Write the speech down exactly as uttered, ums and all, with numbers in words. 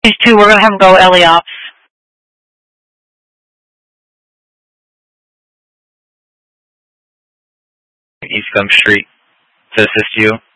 These two, we're going to have them go Eliops. East Gump Street to assist you.